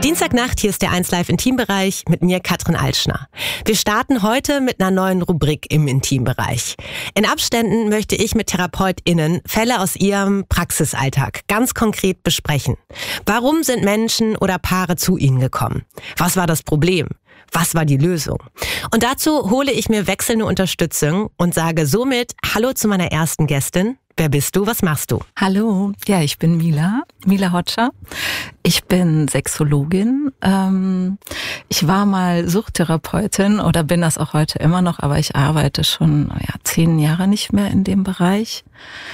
Dienstagnacht, hier ist der 1Live Intimbereich mit mir, Katrin Altschner. Wir starten heute mit einer neuen Rubrik im Intimbereich. In Abständen möchte ich mit TherapeutInnen Fälle aus ihrem Praxisalltag ganz konkret besprechen. Warum sind Menschen oder Paare zu ihnen gekommen? Was war das Problem? Was war die Lösung? Und dazu hole ich mir wechselnde Unterstützung und sage somit Hallo zu meiner ersten Gästin. Wer bist du? Was machst du? Hallo, ja, ich bin Mila Hotscher. Ich bin Sexologin. Ich war mal Suchttherapeutin oder bin das auch heute immer noch, aber ich arbeite schon 10 Jahre nicht mehr in dem Bereich.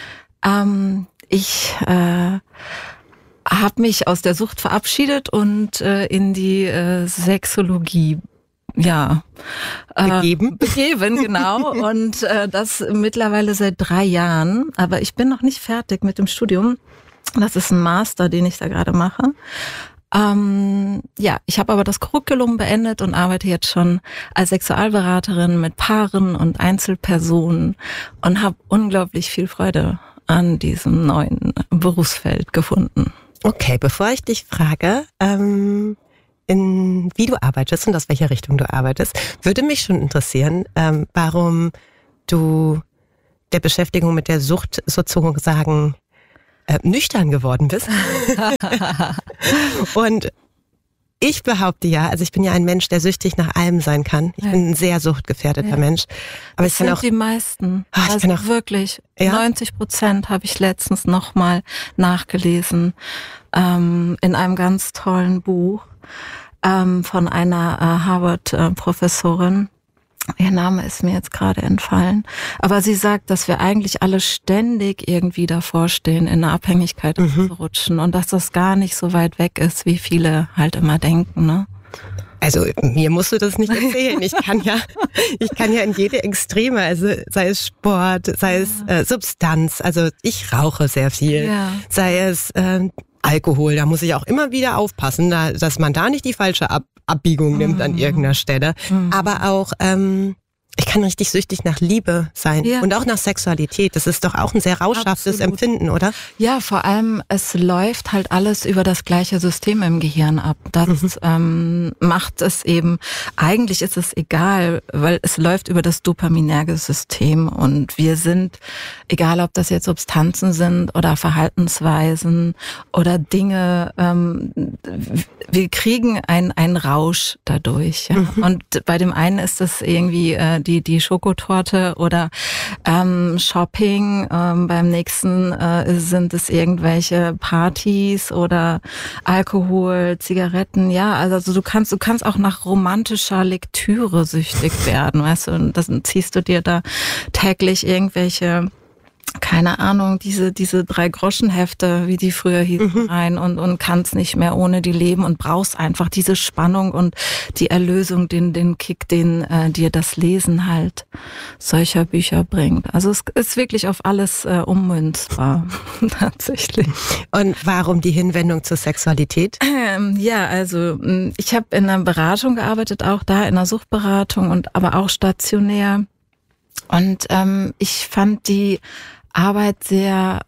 Ich habe mich aus der Sucht verabschiedet und in die Sexologie begeben, genau. Und das mittlerweile seit 3 Jahren. Aber ich bin noch nicht fertig mit dem Studium. Das ist ein Master, den ich da gerade mache. Ich habe aber das Curriculum beendet und arbeite jetzt schon als Sexualberaterin mit Paaren und Einzelpersonen und habe unglaublich viel Freude an diesem neuen Berufsfeld gefunden. Okay, bevor ich dich frage, wie du arbeitest und aus welcher Richtung du arbeitest, würde mich schon interessieren, warum du der Beschäftigung mit der Sucht sozusagen nüchtern geworden bist. Und ich behaupte also ich bin ja ein Mensch, der süchtig nach allem sein kann. Ich bin ein sehr suchtgefährdeter Mensch. Aber das sind auch die meisten. Wirklich 90% habe ich letztens nochmal nachgelesen in einem ganz tollen Buch von einer Harvard-Professorin. Ihr Name ist mir jetzt gerade entfallen. Aber sie sagt, dass wir eigentlich alle ständig irgendwie davor stehen, in eine Abhängigkeit zu rutschen und dass das gar nicht so weit weg ist, wie viele halt immer denken, ne? Also mir musst du das nicht erzählen. Ich kann ja in jede Extreme, also sei es Sport, sei es Substanz, also ich rauche sehr viel, sei es Alkohol, da muss ich auch immer wieder aufpassen, dass man da nicht die falsche Abbiegung nimmt an irgendeiner Stelle. Aber auch, ich kann richtig süchtig nach Liebe sein und auch nach Sexualität. Das ist doch auch ein sehr rauschhaftes Empfinden, oder? Ja, vor allem, es läuft halt alles über das gleiche System im Gehirn ab. Das macht es eben, eigentlich ist es egal, weil es läuft über das dopaminerge System und wir sind, egal ob das jetzt Substanzen sind oder Verhaltensweisen oder Dinge, wir kriegen einen Rausch dadurch. Ja? Und bei dem einen ist es irgendwie die Schokotorte oder Shopping. Beim nächsten sind es irgendwelche Partys oder Alkohol, Zigaretten. Ja, also du kannst auch nach romantischer Lektüre süchtig werden, weißt du? Und dann ziehst du dir da täglich irgendwelche, keine Ahnung, diese 3-Groschen-Hefte, wie die früher hießen, rein und kannst nicht mehr ohne die leben und brauchst einfach diese Spannung und die Erlösung, den Kick, den dir das Lesen halt solcher Bücher bringt. Also es ist wirklich auf alles ummünzbar, tatsächlich. Und warum die Hinwendung zur Sexualität? Also ich habe in einer Beratung gearbeitet, auch da in einer Suchtberatung aber auch stationär. Und ich fand die Arbeit sehr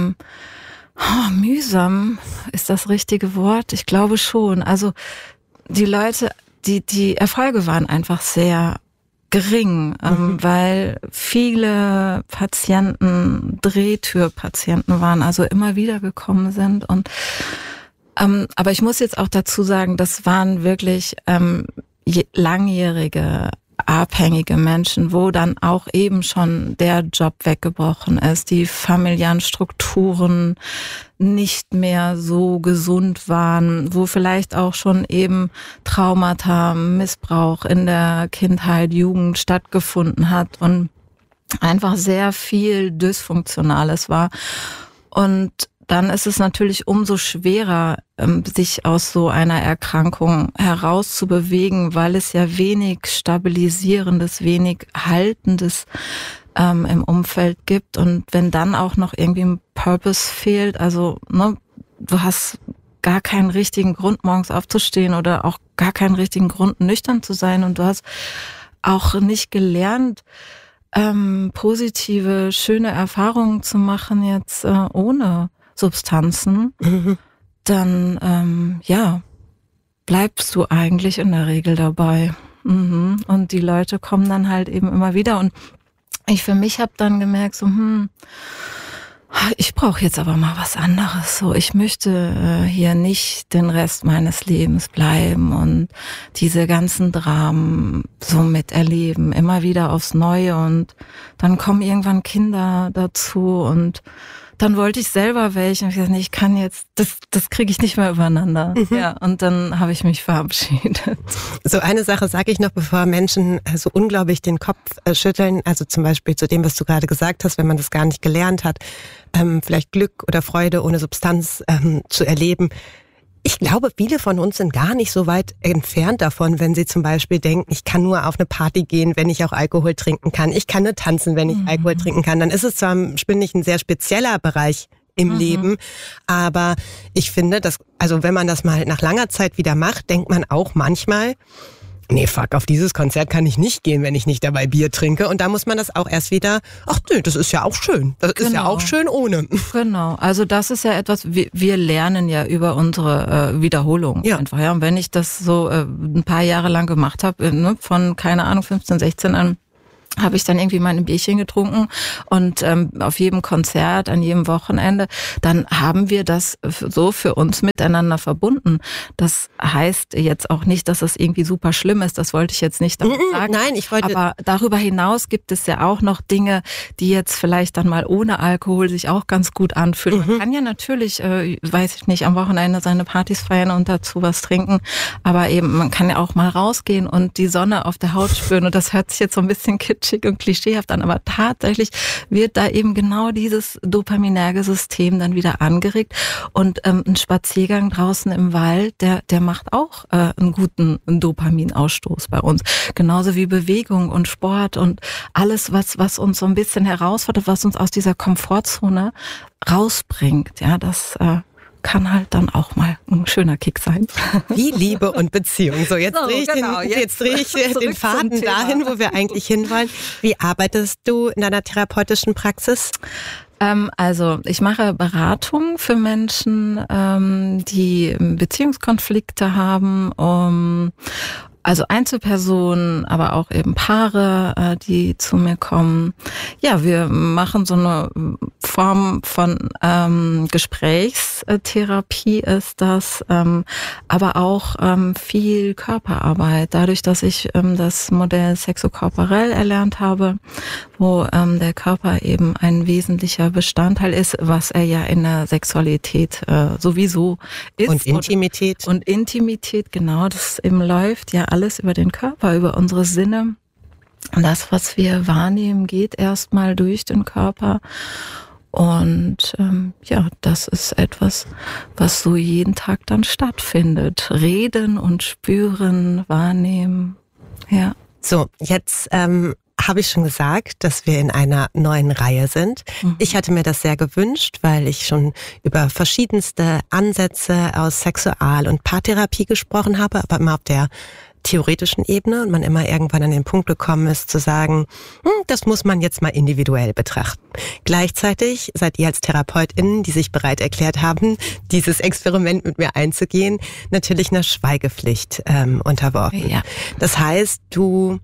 mühsam, ist das richtige Wort? Ich glaube schon. Also die Leute, die Erfolge waren einfach sehr gering, weil viele Patienten Drehtürpatienten waren, also immer wieder gekommen sind. Und aber ich muss jetzt auch dazu sagen, das waren wirklich langjährige abhängige Menschen, wo dann auch eben schon der Job weggebrochen ist, die familiären Strukturen nicht mehr so gesund waren, wo vielleicht auch schon eben Traumata, Missbrauch in der Kindheit, Jugend stattgefunden hat und einfach sehr viel Dysfunktionales war. Und dann ist es natürlich umso schwerer, sich aus so einer Erkrankung herauszubewegen, weil es ja wenig Stabilisierendes, wenig Haltendes im Umfeld gibt. Und wenn dann auch noch irgendwie ein Purpose fehlt, also du hast gar keinen richtigen Grund, morgens aufzustehen oder auch gar keinen richtigen Grund, nüchtern zu sein. Und du hast auch nicht gelernt, positive, schöne Erfahrungen zu machen jetzt ohne Substanzen, dann bleibst du eigentlich in der Regel dabei. Und die Leute kommen dann halt eben immer wieder. Und ich für mich habe dann gemerkt, so, ich brauche jetzt aber mal was anderes. So, ich möchte hier nicht den Rest meines Lebens bleiben und diese ganzen Dramen so miterleben, immer wieder aufs Neue. Und dann kommen irgendwann Kinder dazu und dann wollte ich selber welche. Und ich dachte, ich kann jetzt, das kriege ich nicht mehr übereinander. Ja, und dann habe ich mich verabschiedet. So eine Sache sage ich noch, bevor Menschen so unglaublich den Kopf schütteln. Also zum Beispiel zu dem, was du gerade gesagt hast, wenn man das gar nicht gelernt hat, vielleicht Glück oder Freude ohne Substanz zu erleben. Ich glaube, viele von uns sind gar nicht so weit entfernt davon, wenn sie zum Beispiel denken, ich kann nur auf eine Party gehen, wenn ich auch Alkohol trinken kann. Ich kann nur tanzen, wenn ich Alkohol trinken kann. Dann ist es zwar, finde ich, ein sehr spezieller Bereich im Leben, aber ich finde, dass, also wenn man das mal nach langer Zeit wieder macht, denkt man auch manchmal, nee, fuck, auf dieses Konzert kann ich nicht gehen, wenn ich nicht dabei Bier trinke. Und da muss man das auch erst wieder, ach nö, das ist ja auch schön. Das ist ja auch schön ohne. Genau, also das ist ja etwas, wir lernen ja über unsere Wiederholung einfach. Ja. Und wenn ich das so ein paar Jahre lang gemacht habe, von, keine Ahnung, 15, 16 an, habe ich dann irgendwie mal ein Bierchen getrunken und auf jedem Konzert, an jedem Wochenende, dann haben wir das so für uns miteinander verbunden. Das heißt jetzt auch nicht, dass es irgendwie super schlimm ist, das wollte ich jetzt nicht damit sagen. Nein, ich wollte... Aber darüber hinaus gibt es ja auch noch Dinge, die jetzt vielleicht dann mal ohne Alkohol sich auch ganz gut anfühlen. Man kann ja natürlich, weiß ich nicht, am Wochenende seine Partys feiern und dazu was trinken, aber eben man kann ja auch mal rausgehen und die Sonne auf der Haut spüren und das hört sich jetzt so ein bisschen kitschig und klischeehaft an, aber tatsächlich wird da eben genau dieses dopaminerge System dann wieder angeregt und ein Spaziergang draußen im Wald, der macht auch einen guten Dopaminausstoß bei uns. Genauso wie Bewegung und Sport und alles, was uns so ein bisschen herausfordert, was uns aus dieser Komfortzone rausbringt. Ja, das kann halt dann auch mal ein schöner Kick sein. Wie Liebe und Beziehung. So, jetzt drehe ich den Faden dahin, wo wir eigentlich hinwollen. Wie arbeitest du in deiner therapeutischen Praxis? Also ich mache Beratung für Menschen, die Beziehungskonflikte haben, also Einzelpersonen, aber auch eben Paare, die zu mir kommen. Ja, wir machen so eine Form von Gesprächstherapie ist das, aber auch viel Körperarbeit. Dadurch, dass ich das Modell sexokorporell erlernt habe, wo der Körper eben ein wesentlicher Bestandteil ist, was er ja in der Sexualität sowieso ist. Und Intimität. Und Intimität, genau, das eben läuft ja alles über den Körper, über unsere Sinne. Und das, was wir wahrnehmen, geht erstmal durch den Körper. Und das ist etwas, was so jeden Tag dann stattfindet. Reden und spüren, wahrnehmen. Ja. So, jetzt habe ich schon gesagt, dass wir in einer neuen Reihe sind. Ich hatte mir das sehr gewünscht, weil ich schon über verschiedenste Ansätze aus Sexual- und Paartherapie gesprochen habe, aber immer auf der theoretischen Ebene und man immer irgendwann an den Punkt gekommen ist zu sagen, das muss man jetzt mal individuell betrachten. Gleichzeitig seid ihr als TherapeutInnen, die sich bereit erklärt haben, dieses Experiment mit mir einzugehen, natürlich einer Schweigepflicht unterworfen. Ja. Das heißt, du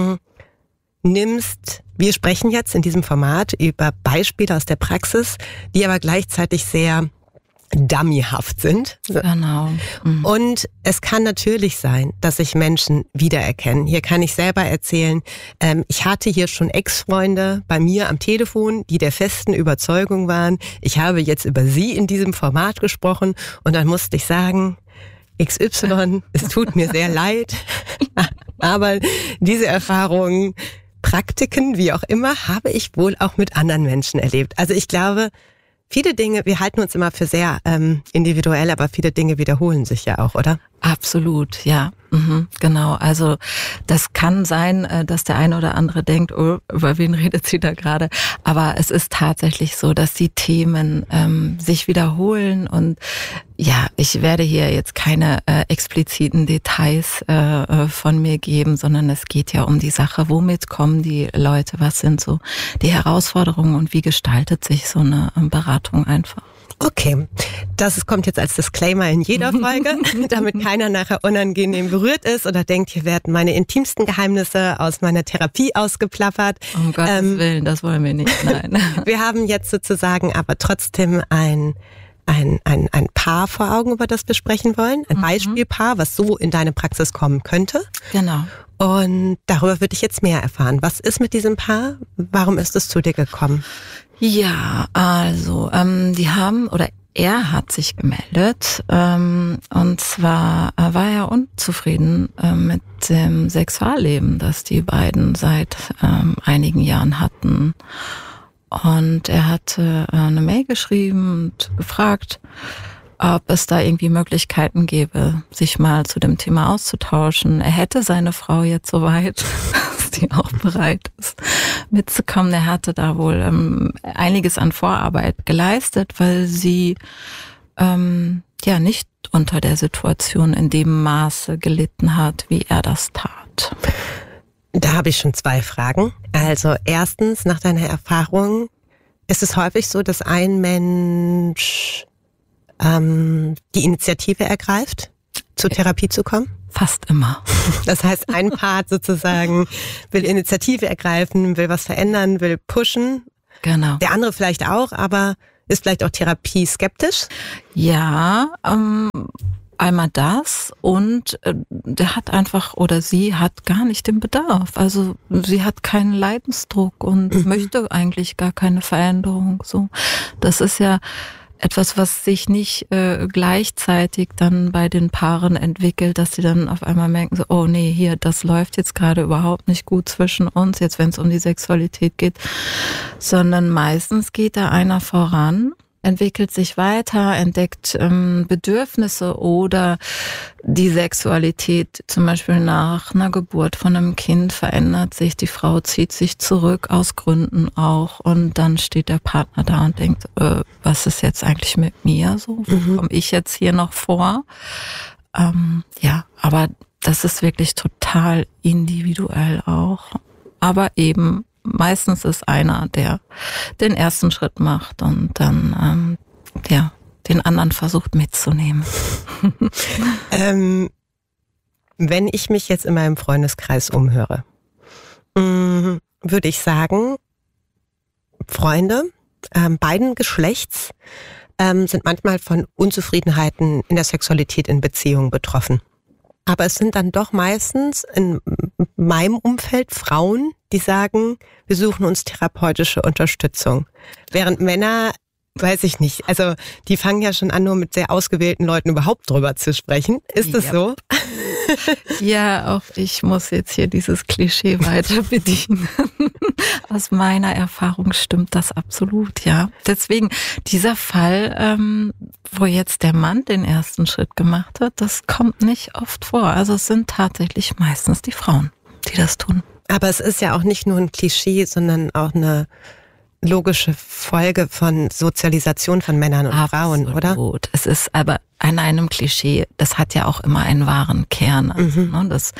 wir sprechen jetzt in diesem Format über Beispiele aus der Praxis, die aber gleichzeitig sehr dummyhaft sind. Genau. Und es kann natürlich sein, dass sich Menschen wiedererkennen. Hier kann ich selber erzählen, ich hatte hier schon Ex-Freunde bei mir am Telefon, die der festen Überzeugung waren, ich habe jetzt über sie in diesem Format gesprochen und dann musste ich sagen, XY, es tut mir sehr leid, aber diese Erfahrungen, Praktiken, wie auch immer, habe ich wohl auch mit anderen Menschen erlebt. Also ich glaube, viele Dinge, wir halten uns immer für sehr individuell, aber viele Dinge wiederholen sich ja auch, oder? Absolut, ja. Genau, also das kann sein, dass der eine oder andere denkt, oh, über wen redet sie da gerade? Aber es ist tatsächlich so, dass die Themen sich wiederholen und ja, ich werde hier jetzt keine expliziten Details von mir geben, sondern es geht ja um die Sache, womit kommen die Leute, was sind so die Herausforderungen und wie gestaltet sich so eine Beratung einfach? Okay, das kommt jetzt als Disclaimer in jeder Folge, damit keiner nachher unangenehm berührt ist oder denkt, hier werden meine intimsten Geheimnisse aus meiner Therapie ausgeplappert. Um Gottes Willen, das wollen wir nicht, nein. Wir haben jetzt sozusagen aber trotzdem ein Paar vor Augen, über das wir sprechen wollen. Ein Beispielpaar, was so in deine Praxis kommen könnte. Genau. Und darüber würde ich jetzt mehr erfahren. Was ist mit diesem Paar? Warum ist es zu dir gekommen? Ja, also er hat sich gemeldet und zwar war er unzufrieden mit dem Sexualleben, das die beiden seit einigen Jahren hatten. Und er hatte eine Mail geschrieben und gefragt, ob es da irgendwie Möglichkeiten gäbe, sich mal zu dem Thema auszutauschen. Er hätte seine Frau jetzt soweit, dass die auch bereit ist, mitzukommen. Er hatte da wohl einiges an Vorarbeit geleistet, weil sie nicht unter der Situation in dem Maße gelitten hat, wie er das tat. Da habe ich schon 2 Fragen. Also erstens, nach deiner Erfahrung, ist es häufig so, dass ein Mensch die Initiative ergreift, zur Therapie zu kommen? Fast immer. Das heißt, ein Part sozusagen will Initiative ergreifen, will was verändern, will pushen. Genau. Der andere vielleicht auch, aber ist vielleicht auch Therapie skeptisch? Ja, einmal das und der hat einfach oder sie hat gar nicht den Bedarf. Also sie hat keinen Leidensdruck und möchte eigentlich gar keine Veränderung. So, das ist ja etwas, was sich nicht gleichzeitig dann bei den Paaren entwickelt, dass sie dann auf einmal merken, so, oh nee, hier, das läuft jetzt gerade überhaupt nicht gut zwischen uns, jetzt wenn es um die Sexualität geht, sondern meistens geht da einer voran, entwickelt sich weiter, entdeckt Bedürfnisse oder die Sexualität zum Beispiel nach einer Geburt von einem Kind verändert sich, die Frau zieht sich zurück aus Gründen auch und dann steht der Partner da und denkt, was ist jetzt eigentlich mit mir so, wo komme ich jetzt hier noch vor? Aber das ist wirklich total individuell auch, aber eben meistens ist einer, der den ersten Schritt macht und dann den anderen versucht mitzunehmen. Wenn ich mich jetzt in meinem Freundeskreis umhöre, würde ich sagen, Freunde beiden Geschlechts sind manchmal von Unzufriedenheiten in der Sexualität in Beziehungen betroffen. Aber es sind dann doch meistens in meinem Umfeld Frauen, die sagen, wir suchen uns therapeutische Unterstützung. Während Männer, weiß ich nicht, also die fangen ja schon an, nur mit sehr ausgewählten Leuten überhaupt drüber zu sprechen. Ist das so? Ja, auch ich muss jetzt hier dieses Klischee weiter bedienen. Aus meiner Erfahrung stimmt das absolut, ja. Deswegen, dieser Fall, wo jetzt der Mann den ersten Schritt gemacht hat, das kommt nicht oft vor. Also es sind tatsächlich meistens die Frauen, die das tun. Aber es ist ja auch nicht nur ein Klischee, sondern auch eine logische Folge von Sozialisation von Männern und Frauen, oder? Absolut. Es ist aber an einem Klischee, das hat ja auch immer einen wahren Kern. Also, das,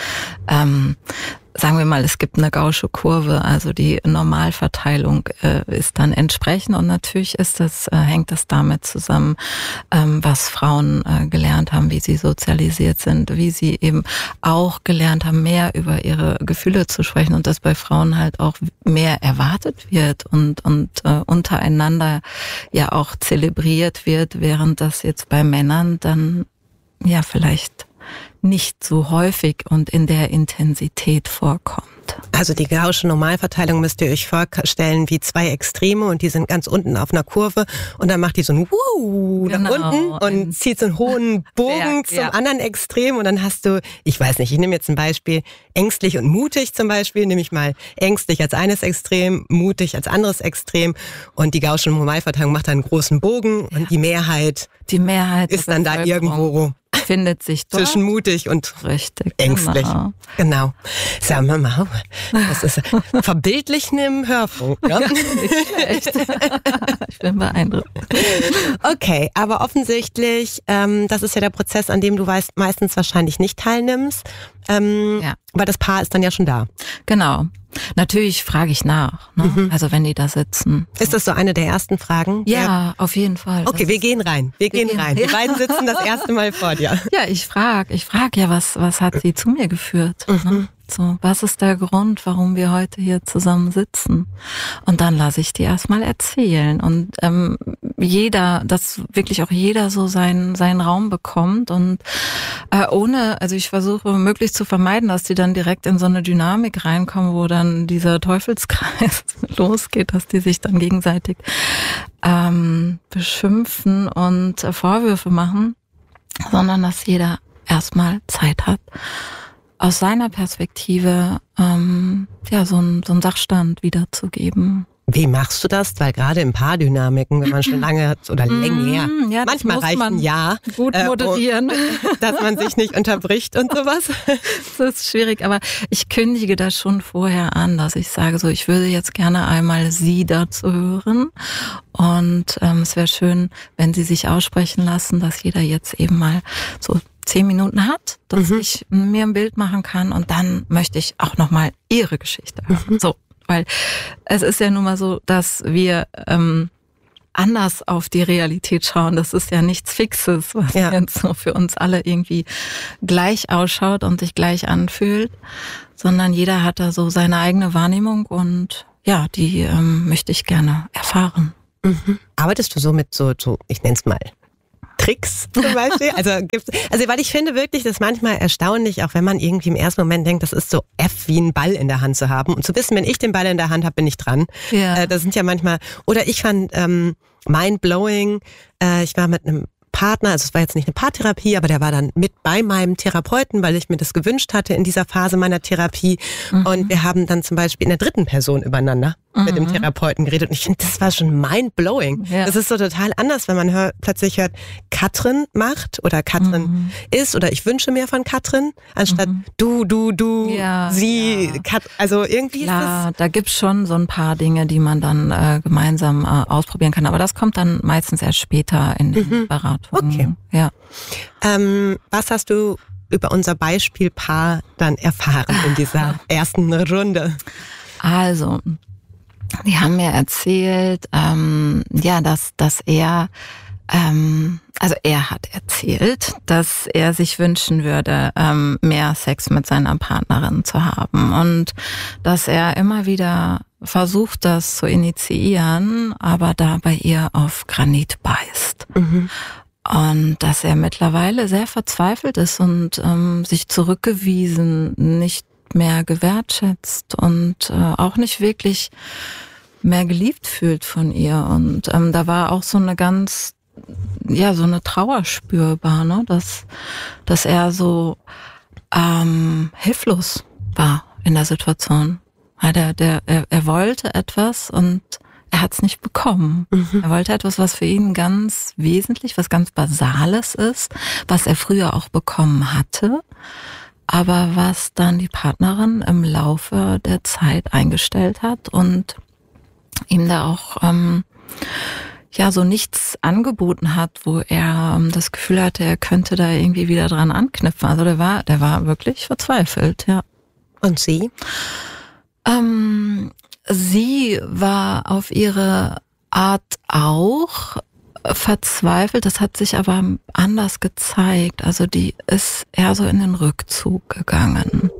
sagen wir mal, es gibt eine gaußsche Kurve, also die Normalverteilung ist dann entsprechend und natürlich hängt das damit zusammen, was Frauen gelernt haben, wie sie sozialisiert sind, wie sie eben auch gelernt haben, mehr über ihre Gefühle zu sprechen und dass bei Frauen halt auch mehr erwartet wird und untereinander ja auch zelebriert wird, während das jetzt bei Männern dann ja vielleicht nicht so häufig und in der Intensität vorkommt. Also die gaußsche Normalverteilung müsst ihr euch vorstellen wie 2 Extreme und die sind ganz unten auf einer Kurve und dann macht die so ein Wuh nach unten und zieht so einen hohen Bogen zum anderen Extrem und dann hast du, ich weiß nicht, ich nehme jetzt ein Beispiel, ängstlich und mutig zum Beispiel, nehme ich mal ängstlich als eines Extrem, mutig als anderes Extrem und die gaußsche Normalverteilung macht dann einen großen Bogen und die Mehrheit ist dann da irgendwo findet sich dort. Zwischen mutig und richtig, ängstlich. Genau. Sagen wir mal, das ist verbildlichen im Hörfunk. Ja? Nicht schlecht. Ich bin beeindruckt. Okay, aber offensichtlich, das ist ja der Prozess, an dem du meistens wahrscheinlich nicht teilnimmst, weil das Paar ist dann ja schon da. Genau. Natürlich frage ich nach, ne? Also wenn die da sitzen. Ist das so eine der ersten Fragen? Ja, auf jeden Fall. Okay, wir gehen rein. Wir gehen rein. Die beiden sitzen das erste Mal vor dir. Ja, ich frage ja, was hat sie zu mir geführt? Ne? So, was ist der Grund, warum wir heute hier zusammen sitzen? Und dann lasse ich die erstmal erzählen. Und dass wirklich auch jeder so seinen Raum bekommt. Und also ich versuche möglichst zu vermeiden, dass die dann direkt in so eine Dynamik reinkommen, wo dann dieser Teufelskreis losgeht, dass die sich dann gegenseitig beschimpfen und Vorwürfe machen, sondern dass jeder erstmal Zeit hat, aus seiner Perspektive so einen Sachstand wiederzugeben. Wie machst du das? Weil gerade in Paardynamiken, wenn man schon lange hat oder länger, ja, manchmal reicht ein Jahr, gut moderieren, dass man sich nicht unterbricht und sowas. Das ist schwierig, aber ich kündige das schon vorher an, dass ich sage, so ich würde jetzt gerne einmal Sie dazu hören und es wäre schön, wenn Sie sich aussprechen lassen, dass jeder jetzt eben mal so 10 Minuten hat, dass ich mir ein Bild machen kann und dann möchte ich auch nochmal Ihre Geschichte hören. So, weil es ist ja nun mal so, dass wir anders auf die Realität schauen. Das ist ja nichts Fixes, was jetzt so für uns alle irgendwie gleich ausschaut und sich gleich anfühlt, sondern jeder hat da so seine eigene Wahrnehmung und ja, die möchte ich gerne erfahren. Arbeitest du so mit so ich nenne es mal Tricks zum Beispiel? Also weil ich finde wirklich, das ist manchmal erstaunlich, auch wenn man irgendwie im ersten Moment denkt, das ist so wie ein Ball in der Hand zu haben und zu wissen, wenn ich den Ball in der Hand habe, bin ich dran. Ja. Das sind ja manchmal, oder ich fand mindblowing, ich war mit einem Partner, also es war jetzt nicht eine Paartherapie, aber der war dann mit bei meinem Therapeuten, weil ich mir das gewünscht hatte in dieser Phase meiner Therapie. Und wir haben dann zum Beispiel in der dritten Person übereinander mit dem Therapeuten geredet. Und ich finde, das war schon mindblowing. Ja. Das ist so total anders, wenn man plötzlich hört, Katrin macht oder Katrin ist oder ich wünsche mir von Katrin, anstatt du, sie, also irgendwie klar, ist das... Da gibt's schon so ein paar Dinge, die man dann gemeinsam ausprobieren kann. Aber das kommt dann meistens erst später in den Beratungen. Okay. Ja. Was hast du über unser Beispielpaar dann erfahren in dieser ersten Runde? Also, die haben mir erzählt, dass er, also er hat erzählt, dass er sich wünschen würde, mehr Sex mit seiner Partnerin zu haben und dass er immer wieder versucht, das zu initiieren, aber da bei ihr auf Granit beißt. Und dass er mittlerweile sehr verzweifelt ist und sich zurückgewiesen, nicht mehr gewertschätzt und auch nicht wirklich mehr geliebt fühlt von ihr. Und da war auch so eine so eine Trauer spürbar, ne? Dass er so hilflos war in der Situation. Er wollte etwas und er hat es nicht bekommen. Er wollte etwas, was für ihn ganz wesentlich, was ganz Basales ist, was er früher auch bekommen hatte, aber was dann die Partnerin im Laufe der Zeit eingestellt hat und ihm da auch so nichts angeboten hat, wo er das Gefühl hatte, er könnte da irgendwie wieder dran anknüpfen. Also der war wirklich verzweifelt, ja. Und sie? Sie war auf ihre Art auch verzweifelt, das hat sich aber anders gezeigt. Also die ist eher so in den Rückzug gegangen.